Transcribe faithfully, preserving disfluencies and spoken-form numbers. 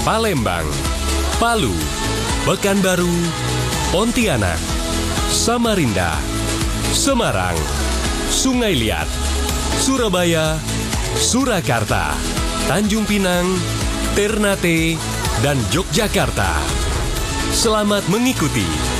Palembang, Palu, Pekanbaru, Pontianak, Samarinda, Semarang, Sungai Liat, Surabaya, Surakarta, Tanjung Pinang, Ternate, dan Yogyakarta. Selamat mengikuti